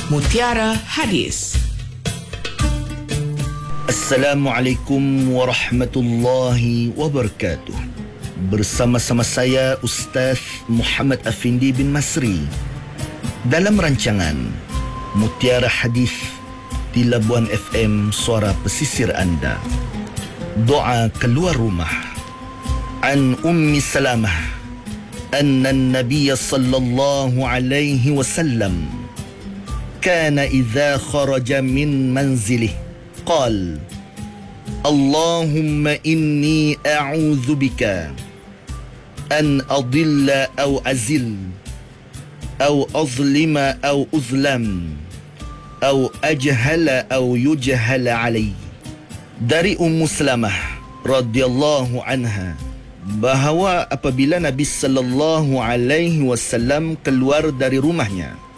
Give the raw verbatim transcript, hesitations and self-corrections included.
Mutiara Hadis. Assalamualaikum warahmatullahi wabarakatuh. Bersama-sama saya Ustaz Muhammad Afindi bin Masri dalam rancangan Mutiara Hadis di Labuan F M, suara pesisir anda. Doa keluar rumah. An Ummi Salamah anna an-nabiy sallallahu alaihi wasallam kana idza kharaja min manzilihi qala Allahumma inni a'udzu bika an adilla aw azil aw azlima aw uzlam aw ajhala aw yujhala alai. Dari Ummu Salamah radhiyallahu anha bahawa apabila Nabi sallallahu alaihi wasallam keluar dari rumahnya,